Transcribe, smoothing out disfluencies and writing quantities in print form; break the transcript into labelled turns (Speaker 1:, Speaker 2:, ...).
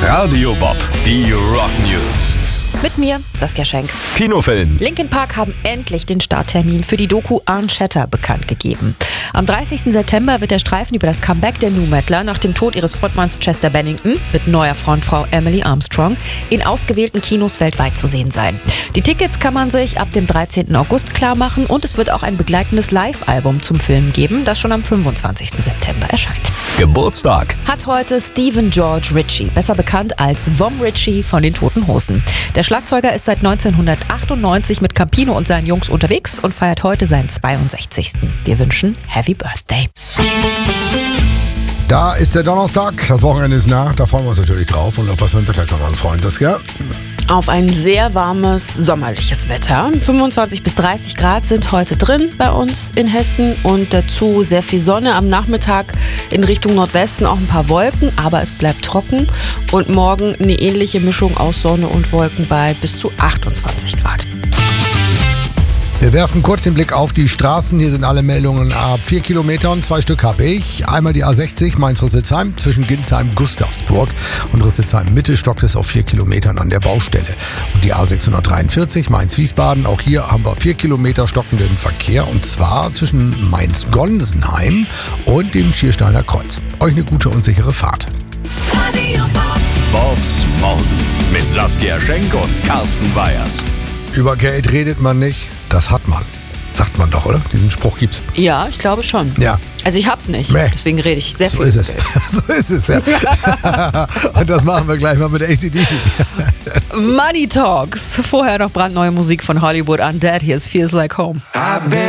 Speaker 1: Radio Bob, die Rock News.
Speaker 2: Mit mir, Saskia Schenk.
Speaker 1: Kinofilm.
Speaker 2: Linkin Park haben endlich den Starttermin für die Doku Arn Shatter bekannt gegeben. Am 30. September wird der Streifen über das Comeback der Nu Metaler nach dem Tod ihres Frontmanns Chester Bennington mit neuer Frontfrau Emily Armstrong in ausgewählten Kinos weltweit zu sehen sein. Die Tickets kann man sich ab dem 13. August klar machen und es wird auch ein begleitendes Live-Album zum Film geben, das schon am 25. September erscheint.
Speaker 1: Geburtstag.
Speaker 2: Hat heute Stephen George Ritchie, besser bekannt als Vom Ritchie von den Toten Hosen. Der Schlagzeuger ist seit 1998 mit Campino und seinen Jungs unterwegs und feiert heute seinen 62. Wir wünschen Happy Birthday.
Speaker 3: Da ist der Donnerstag, das Wochenende ist nah, da freuen wir uns natürlich drauf. Und auf was für ein Wetter können wir uns freuen, das, ja?
Speaker 4: Auf ein sehr warmes, sommerliches Wetter. 25 bis 30 Grad sind heute drin bei uns in Hessen und dazu sehr viel Sonne am Nachmittag, in Richtung Nordwesten auch ein paar Wolken, aber es bleibt trocken und morgen eine ähnliche Mischung aus Sonne und Wolken bei bis zu 28 Grad.
Speaker 3: Wir werfen kurz den Blick auf die Straßen. Hier sind alle Meldungen ab 4 Kilometern. 2 Stück habe ich. Einmal die A60 Mainz-Rüsselsheim zwischen Ginsheim-Gustavsburg und Rüsselsheim-Mitte stockt es auf 4 Kilometern an der Baustelle. Und die A643 Mainz-Wiesbaden. Auch hier haben wir 4 Kilometer stockenden Verkehr und zwar zwischen Mainz-Gonsenheim und dem Schiersteiner Kreuz. Euch eine gute und sichere Fahrt.
Speaker 1: Bobs Morgen mit Saskia Schenk und Carsten Weyers.
Speaker 3: Über Geld redet man nicht, das hat man. Sagt man doch, oder? Diesen Spruch gibt's.
Speaker 4: Ja, ich glaube schon.
Speaker 3: Ja.
Speaker 4: Also ich hab's nicht,
Speaker 3: Nee.
Speaker 4: deswegen rede ich sehr
Speaker 3: So
Speaker 4: viel.
Speaker 3: ist es. So ist es, ja. Und das machen wir gleich mal mit AC/DC.
Speaker 2: Money Talks. Vorher noch brandneue Musik von Hollywood Undead. Hier ist Feels Like Home.